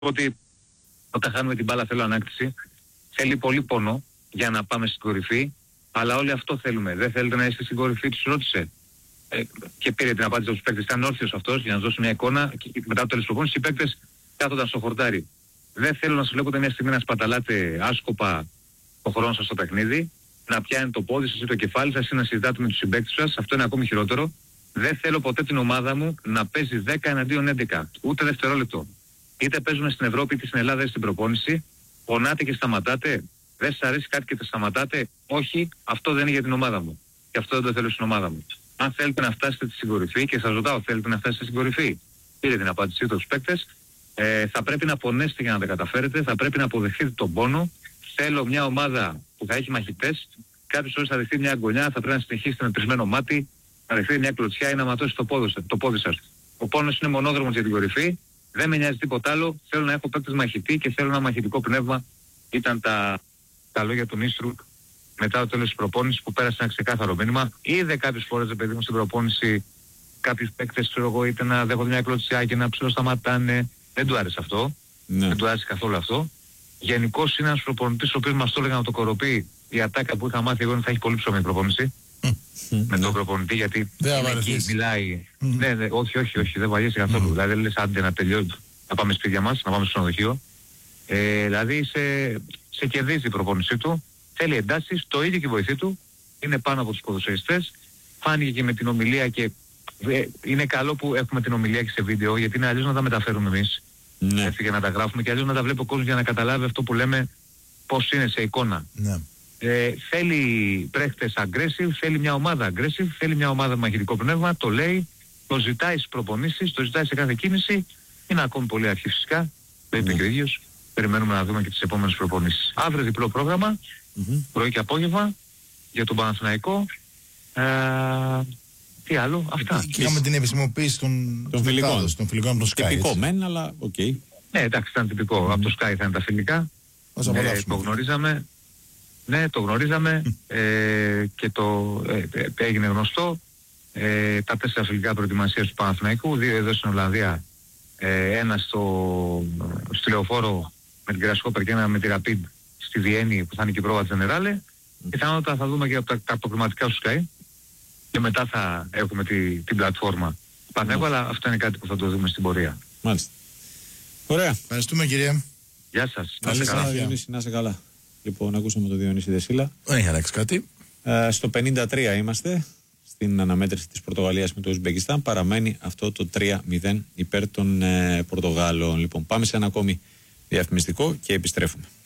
ότι όταν χάνουμε την μπάλα θέλω ανάκτηση. Θέλει πολύ πόνο για να πάμε στην κορυφή, αλλά όλοι αυτό θέλουμε. Δεν θέλετε να είστε στην κορυφή, τους ρώτησε. Και πήρε την απάντηση από τους παίκτες. Ήταν όρθιος αυτός για να δώσει μια εικόνα. Και μετά το τέλος προπόνησης, οι παίκτες κάθονταν στο χορτάρι. Δεν θέλω να σας βλέπετε μια στιγμή να σπαταλάτε άσκοπα το χρόνο σας στο παιχνίδι, να πιάνει το πόδι σας ή το κεφάλι σας ή να συζητάτε με τους συμπαίκτες σας. Αυτό είναι ακόμη χειρότερο. Δεν θέλω ποτέ την ομάδα μου να παίζει 10 εναντίον 11. Ούτε δευτερόλεπτο. Είτε παίζουμε στην Ευρώπη είτε στην Ελλάδα είτε στην προπόνηση. Πονάτε και σταματάτε. Δεν σας αρέσει κάτι και τα σταματάτε. Όχι, αυτό δεν είναι για την ομάδα μου. Και αυτό δεν το θέλω στην ομάδα μου. Αν θέλετε να φτάσετε στην κορυφή, και σας ρωτάω, θέλετε να φτάσετε στην κορυφή, πήρε την απάντησή του στους παίκτες. Θα πρέπει να πονέσετε για να τα καταφέρετε. Θα πρέπει να αποδεχτείτε τον πόνο. Θέλω μια ομάδα που θα έχει μαχητές. Κάποιες ώρες θα δεχτεί μια αγωνιά, θα πρέπει να συνεχίσετε με πρισμένο μάτι, να δεχτείτε μια κλωτσιά ή να ματώσει το πόδι σας. Ο πόνος είναι μονόδρομος για την κορυφή. Δεν με νοιάζει τίποτα άλλο. Θέλω να έχω παίκτες μαχητή και θέλω ένα μαχητικό πνεύμα. Ήταν τα λόγια του Νίστρου μετά το τέλος της προπόνησης που πέρασε ένα ξεκάθαρο μήνυμα. Είδε κάποιες φορές, παιδί μου, στην προπόνηση κάποιους παίκτες, ξέρω εγώ, είτε να δέχονται μια κλωτσιά και να ψιλοσταματάνε. Δεν του άρεσε αυτό. Ναι. Δεν του άρεσε καθόλου αυτό. Γενικώς είναι ένας προπονητής ο οποίος μας το έλεγαν να το κοροπεί. Η ατάκα που είχα μάθει εγώ είναι θα έχει πολύ ψωμί η προπόνηση. Με τον προπονητή, γιατί εκεί μιλάει. Ναι, όχι, δεν βαγίζει καθόλου. Δηλαδή δεν λες άντε να τελειώσει, να πάμε σπίτια μας, να πάμε στο ξενοδοχείο. Δηλαδή σε κερδίζει η προπόνησή του. Θέλει εντάσεις, το ίδιο και η βοηθή του. Είναι πάνω από τους ποδοσφαιριστές. Φάνηκε και με την ομιλία και είναι καλό που έχουμε την ομιλία και σε βίντεο, γιατί είναι αλλιώς να τα μεταφέρουμε εμείς. Ναι. Έτσι, για να τα γράφουμε και αλλιώς να τα βλέπει ο κόσμος για να καταλάβει αυτό που λέμε πώς είναι σε εικόνα. Ναι. Θέλει παίχτες aggressive, θέλει μια ομάδα aggressive, θέλει μια ομάδα με μαχητικό πνεύμα, το λέει, το ζητάει στις προπονήσεις, το ζητάει σε κάθε κίνηση. Είναι ακόμη πολύ αρχή φυσικά, το είπε και ο ίδιος. Περιμένουμε να δούμε και τις επόμενες προπονήσεις. Αύριο διπλό πρόγραμμα, πρωί και απόγευμα, για τον Παναθηναϊκό. Τι άλλο, αυτά. Είχαμε την επισημοποίηση των φιλικών από το Sky. Τυπικό μεν, αλλά οκ. Ναι, εντάξει, ήταν τυπικό. Από το Sky θα είναι τα φιλικά. Το γνωρίζαμε. Ναι, το γνωρίζαμε και έγινε γνωστό. Τα 4 φιλικά προετοιμασίας του Παναθηναϊκού, 2 εδώ στην Ολλανδία, ένα στη Λεωφόρο με την Grasshopper και ένα με τη Rapid στη Βιέννη που θα είναι και η πρόβα της Generale. Πιθανότατα θα δούμε και από τα καρτοκριματικά του Sky και μετά θα έχουμε την πλατφόρμα του Παναθηναϊκού, αλλά αυτό είναι κάτι που θα το δούμε στην πορεία. Μάλιστα. Ωραία. Ευχαριστούμε, κυρία. Γεια σας. Να είσαι καλά. Λοιπόν, ακούσαμε τον Διονύση Δεσίλα. Δεν έχει αλλάξει κάτι. Στο 53 είμαστε στην αναμέτρηση της Πορτογαλίας με το Ουσμπεκιστάν. Παραμένει αυτό το 3-0 υπέρ των Πορτογάλων. Λοιπόν, πάμε σε ένα ακόμη διαφημιστικό και επιστρέφουμε.